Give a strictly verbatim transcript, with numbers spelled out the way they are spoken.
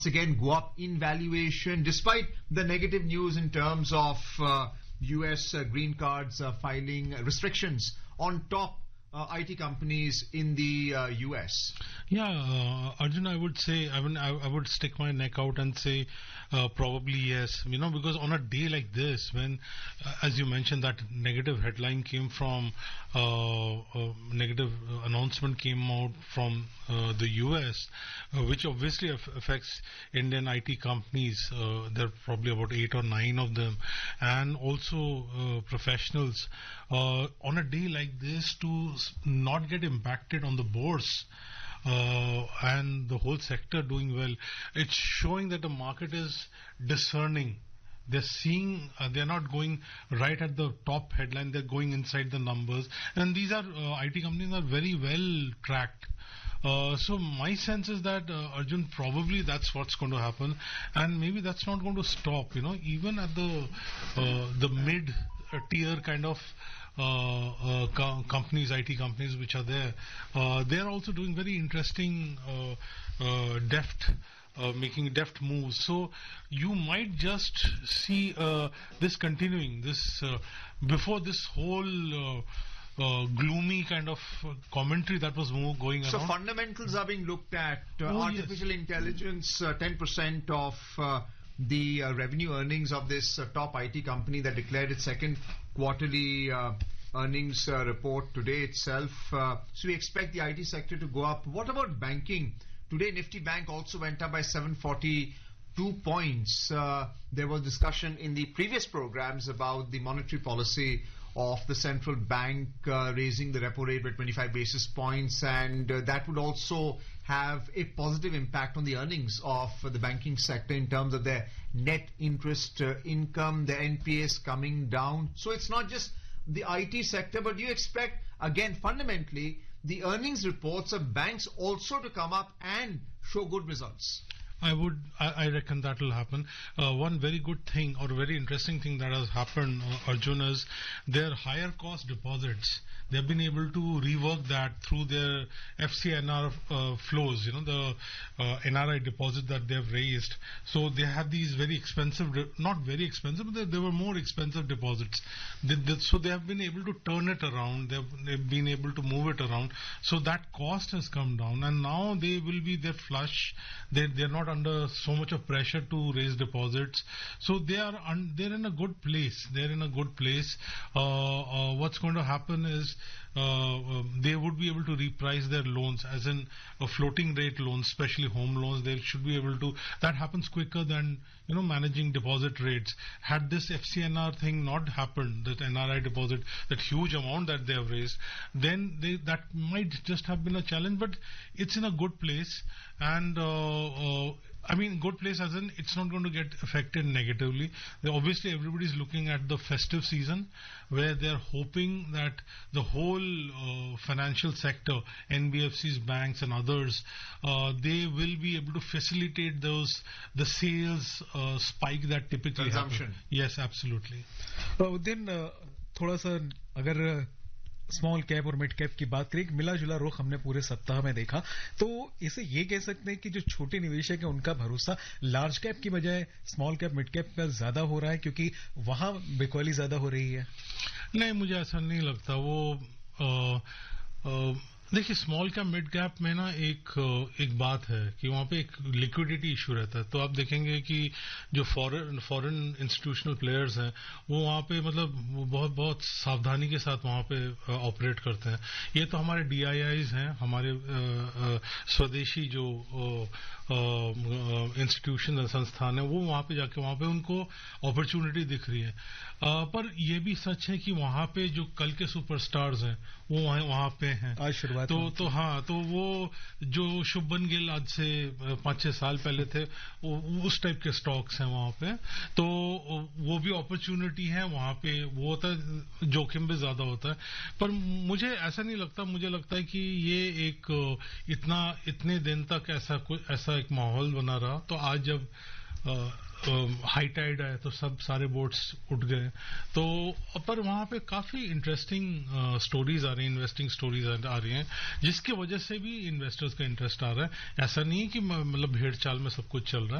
again go up in valuation despite the negative news in terms of uh, U S uh, green cards uh, filing restrictions on top uh, I T companies in the uh, U S. Yeah, uh, Arjun, I would say, I mean, I, I would stick my neck out and say uh, probably yes, you know, because on a day like this, when, uh, as you mentioned, that negative headline came from, uh, uh, negative announcement came out from uh, the U S, uh, which obviously aff affects Indian I T companies. Uh, there are probably about eight or nine of them, and also uh, professionals. Uh, on a day like this, to not get impacted on the bourse, Uh, and the whole sector doing well, it's showing that the market is discerning. They're seeing, uh, they're not going right at the top headline, they're going inside the numbers. And these are, uh, I T companies are very well tracked. Uh, so my sense is that, uh, Arjun, probably that's what's going to happen. And maybe that's not going to stop, you know, even at the, uh, the mid tier kind of Uh, uh, co companies, I T companies which are there, uh, they are also doing very interesting, uh, uh, deft, uh, making deft moves. So you might just see uh, this continuing, this uh, before this whole uh, uh, gloomy kind of commentary that was more going around. So fundamentals are being looked at. Uh, oh, artificial yes. intelligence, uh, ten percent of uh, the uh, revenue earnings of this uh, top I T company that declared its second quarterly uh, earnings uh, report today itself. Uh, so we expect the I T sector to go up. What about banking? Today Nifty Bank also went up by seven forty-two points. Uh, there was discussion in the previous programs about the monetary policy of the central bank uh, raising the repo rate by twenty-five basis points, and uh, that would also have a positive impact on the earnings of uh, the banking sector in terms of their net interest uh, income, the N P As coming down. So it's not just the I T sector, but you expect, again, fundamentally, the earnings reports of banks also to come up and show good results. I would, I, I reckon that will happen. Uh, one very good thing or very interesting thing that has happened, uh, Arjun, is their higher cost deposits. They've been able to rework that through their F C N R uh, flows, you know, the uh, N R I deposit that they've raised. So they have these very expensive, not very expensive, but they, they were more expensive deposits. They, they, so they have been able to turn it around. They've, they've been able to move it around. So that cost has come down, and now they will be there flush. They, they're not under so much of pressure to raise deposits. So they are, un, they're in a good place. They're in a good place. Uh, uh, what's going to happen is, Uh, uh, they would be able to reprice their loans, as in a floating rate loans, especially home loans. They should be able to, that happens quicker than, you know, managing deposit rates. Had this F C N R thing not happened, that N R I deposit, that huge amount that they have raised, then they, that might just have been a challenge, but it's in a good place. And uh, uh, I mean, good place as in it's not going to get affected negatively. They, obviously, everybody's looking at the festive season, where they're hoping that the whole uh, financial sector, N B F Cs, banks and others, uh, they will be able to facilitate those, the sales uh, spike that typically happens. Yes, absolutely. Uh, then, uh, थोड़ा सा अगर small cap और mid cap की बात करें, मिला जुला रुख हमने पूरे सप्ताह में देखा, तो इसे ये कह सकते हैं कि जो छोटे निवेशक है उनका भरोसा लार्ज कैप की बजाय स्मॉल कैप मिड कैप पर ज्यादा हो रहा है, क्योंकि वहां बिकवाली ज्यादा हो रही है. नहीं, मुझे ऐसा नहीं लगता. वो आ, आ, देखिए, स्मॉल कैप मिड कैप में ना एक एक बात है कि वहाँ पे एक लिक्विडिटी इशू रहता है. तो आप देखेंगे कि जो फॉरेन फॉरेन इंस्टीट्यूशनल प्लेयर्स हैं, वो वहाँ पे मतलब वो बहुत बहुत सावधानी के साथ वहाँ पे ऑपरेट करते हैं. ये तो हमारे डी आई आईज हैं, हमारे स्वदेशी जो इंस्टीट्यूशन संस्थान है, वो वहाँ पे जाके वहाँ पे उनको अपॉर्चुनिटी दिख रही है. आ, पर यह भी सच है कि वहाँ पे जो कल के सुपरस्टार्स हैं वो वहाँ वहाँ पे हैं. आज शुरुआत तो तो हाँ, तो वो जो शुभमन गिल आज से पाँच छह साल पहले थे, वो उस टाइप के स्टॉक्स हैं वहाँ पे. तो वो भी अपॉर्चुनिटी है वहाँ पे. वो होता है, जोखिम भी ज्यादा होता है. पर मुझे ऐसा नहीं लगता. मुझे लगता है कि ये एक इतना इतने दिन तक ऐसा कोई ऐसा एक माहौल बना रहा. तो आज जब हाई टाइड है तो सब सारे बोट्स उठ गए। तो पर वहां पे काफी इंटरेस्टिंग स्टोरीज आ रही हैं, इन्वेस्टिंग स्टोरीज आ रही हैं, जिसकी वजह से भी इन्वेस्टर्स का इंटरेस्ट आ रहा है। ऐसा नहीं है कि मतलब भेड़ चाल में सब कुछ चल रहा है।